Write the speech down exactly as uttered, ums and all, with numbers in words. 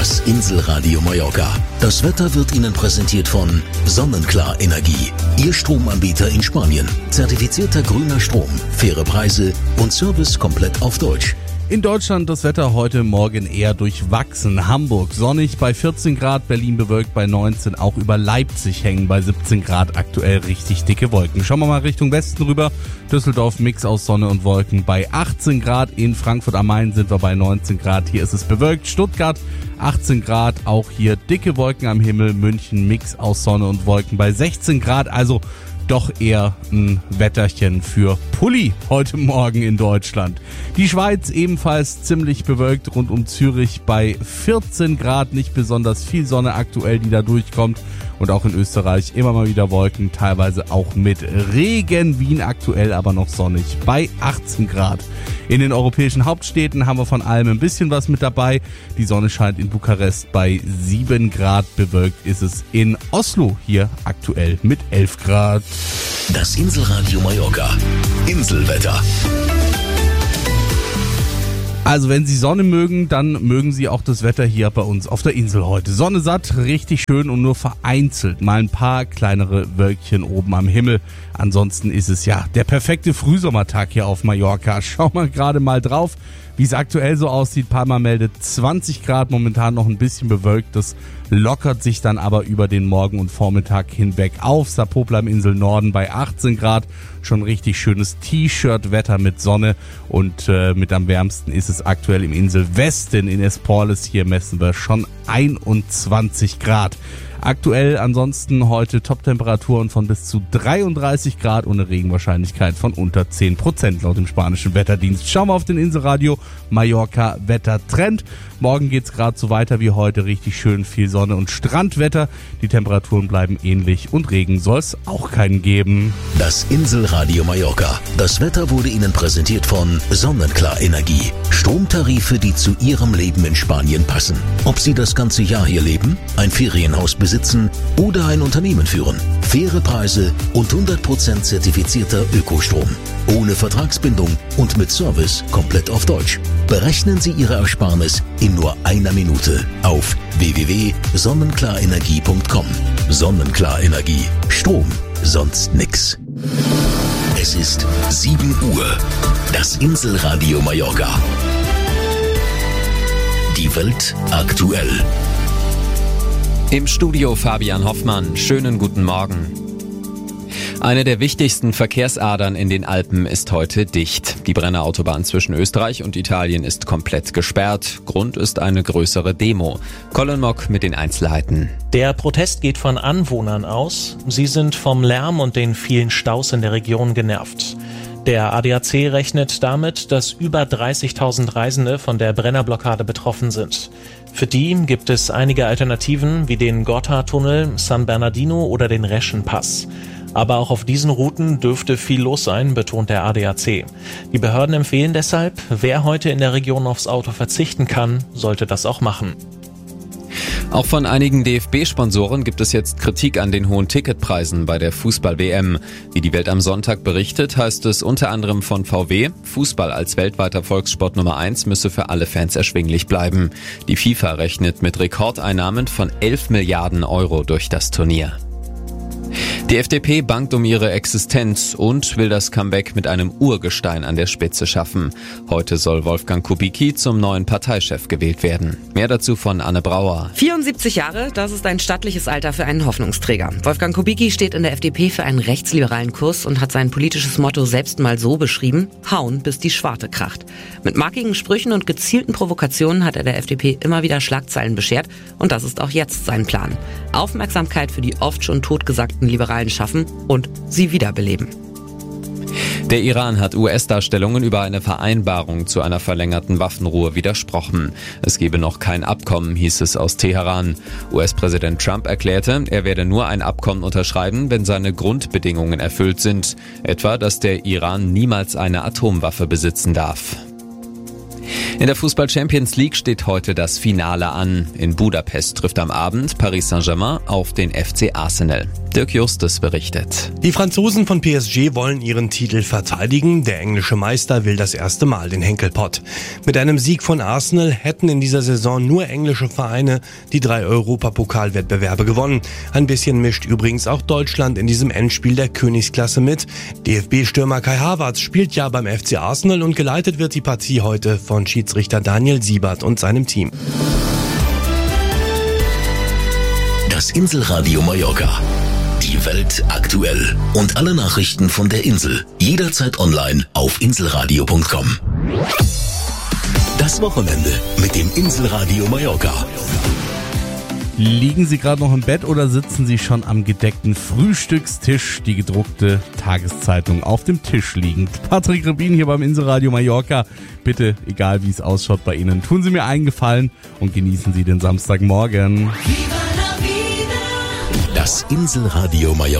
Das Inselradio Mallorca. Das Wetter wird Ihnen präsentiert von Sonnenklar Energie. Ihr Stromanbieter in Spanien. Zertifizierter grüner Strom, faire Preise und Service komplett auf Deutsch. In Deutschland das Wetter heute Morgen eher durchwachsen. Hamburg sonnig bei vierzehn Grad, Berlin bewölkt bei neunzehn, auch über Leipzig hängen bei siebzehn Grad aktuell richtig dicke Wolken. Schauen wir mal Richtung Westen rüber. Düsseldorf Mix aus Sonne und Wolken bei achtzehn Grad. In Frankfurt am Main sind wir bei neunzehn Grad. Hier ist es bewölkt. Stuttgart achtzehn Grad, auch hier dicke Wolken am Himmel. München Mix aus Sonne und Wolken bei sechzehn Grad. Also doch eher ein Wetterchen für Pulli heute Morgen in Deutschland. Die Schweiz ebenfalls ziemlich bewölkt rund um Zürich bei vierzehn Grad. Nicht besonders viel Sonne aktuell, die da durchkommt. Und auch in Österreich immer mal wieder Wolken, teilweise auch mit Regen. Wien aktuell aber noch sonnig bei achtzehn Grad. In den europäischen Hauptstädten haben wir von allem ein bisschen was mit dabei. Die Sonne scheint in Bukarest bei sieben Grad. Bewölkt ist es in Oslo hier aktuell mit elf Grad. Das Inselradio Mallorca. Inselwetter. Also wenn Sie Sonne mögen, dann mögen Sie auch das Wetter hier bei uns auf der Insel heute. Sonne satt, richtig schön und nur vereinzelt mal ein paar kleinere Wölkchen oben am Himmel. Ansonsten ist es ja der perfekte Frühsommertag hier auf Mallorca. Schau mal gerade mal drauf, wie es aktuell so aussieht. Palma meldet zwanzig Grad, momentan noch ein bisschen bewölkt. Das lockert sich dann aber über den Morgen und Vormittag hinweg auf. Sapopla im Insel Norden bei achtzehn Grad. Schon richtig schönes T-Shirt-Wetter mit Sonne und äh, mit am wärmsten ist es aktuell im Insel Westen in Esporles. Hier messen wir schon einundzwanzig Grad. Aktuell ansonsten heute Top-Temperaturen von bis zu dreiunddreißig Grad und eine Regenwahrscheinlichkeit von unter zehn Prozent laut dem spanischen Wetterdienst. Schauen wir auf den Inselradio Mallorca Wettertrend. Morgen geht's gerade so weiter wie heute, richtig schön viel Sonne und Strandwetter. Die Temperaturen bleiben ähnlich und Regen soll es auch keinen geben. Das Inselradio Mallorca. Das Wetter wurde Ihnen präsentiert von Sonnenklar Energie. Stromtarife, die zu Ihrem Leben in Spanien passen. Ob Sie das ganze Jahr hier leben, ein Ferienhaus besitzen oder ein Unternehmen führen. Faire Preise und hundert Prozent zertifizierter Ökostrom. Ohne Vertragsbindung und mit Service komplett auf Deutsch. Berechnen Sie Ihre Ersparnis in nur einer Minute auf w w w punkt sonnenklarenergie punkt com. Sonnenklar Energie. Strom, sonst nix. Es ist sieben Uhr. Das Inselradio Mallorca. Die Welt aktuell. Im Studio Fabian Hoffmann. Schönen guten Morgen. Eine der wichtigsten Verkehrsadern in den Alpen ist heute dicht. Die Brennerautobahn zwischen Österreich und Italien ist komplett gesperrt. Grund ist eine größere Demo. Colin Mock mit den Einzelheiten. Der Protest geht von Anwohnern aus. Sie sind vom Lärm und den vielen Staus in der Region genervt. Der A D A C rechnet damit, dass über dreißigtausend Reisende von der Brennerblockade betroffen sind. Für die gibt es einige Alternativen wie den Gotthardtunnel, San Bernardino oder den Reschenpass. Aber auch auf diesen Routen dürfte viel los sein, betont der A D A C. Die Behörden empfehlen deshalb, wer heute in der Region aufs Auto verzichten kann, sollte das auch machen. Auch von einigen D F B-Sponsoren gibt es jetzt Kritik an den hohen Ticketpreisen bei der Fußball-W M. Wie die Welt am Sonntag berichtet, heißt es unter anderem von V W, Fußball als weltweiter Volkssport Nummer eins müsse für alle Fans erschwinglich bleiben. Die FIFA rechnet mit Rekordeinnahmen von elf Milliarden Euro durch das Turnier. Die F D P bangt um ihre Existenz und will das Comeback mit einem Urgestein an der Spitze schaffen. Heute soll Wolfgang Kubicki zum neuen Parteichef gewählt werden. Mehr dazu von Anne Brauer. vierundsiebzig Jahre, das ist ein stattliches Alter für einen Hoffnungsträger. Wolfgang Kubicki steht in der F D P für einen rechtsliberalen Kurs und hat sein politisches Motto selbst mal so beschrieben: Hauen, bis die Schwarte kracht. Mit markigen Sprüchen und gezielten Provokationen hat er der F D P immer wieder Schlagzeilen beschert und das ist auch jetzt sein Plan. Aufmerksamkeit für die oft schon totgesagten Liberalen schaffen und sie wiederbeleben. Der Iran hat U S-Darstellungen über eine Vereinbarung zu einer verlängerten Waffenruhe widersprochen. Es gebe noch kein Abkommen, hieß es aus Teheran. U S-Präsident Trump erklärte, er werde nur ein Abkommen unterschreiben, wenn seine Grundbedingungen erfüllt sind. Etwa, dass der Iran niemals eine Atomwaffe besitzen darf. In der Fußball-Champions League steht heute das Finale an. In Budapest trifft am Abend Paris Saint-Germain auf den F C Arsenal. Dirk Justus berichtet. Die Franzosen von P S G wollen ihren Titel verteidigen. Der englische Meister will das erste Mal den Henkelpott. Mit einem Sieg von Arsenal hätten in dieser Saison nur englische Vereine die drei Europapokalwettbewerbe gewonnen. Ein bisschen mischt übrigens auch Deutschland in diesem Endspiel der Königsklasse mit. D F B-Stürmer Kai Havertz spielt ja beim F C Arsenal und geleitet wird die Partie heute von Schiedsrichter Daniel Siebert und seinem Team. Das Inselradio Mallorca. Die Welt aktuell. Und alle Nachrichten von der Insel. Jederzeit online auf inselradio punkt com. Das Wochenende mit dem Inselradio Mallorca. Liegen Sie gerade noch im Bett oder sitzen Sie schon am gedeckten Frühstückstisch, die gedruckte Tageszeitung auf dem Tisch liegend? Patrick Rebin hier beim Inselradio Mallorca. Bitte, egal wie es ausschaut bei Ihnen, tun Sie mir einen Gefallen und genießen Sie den Samstagmorgen. Das Inselradio Mallorca.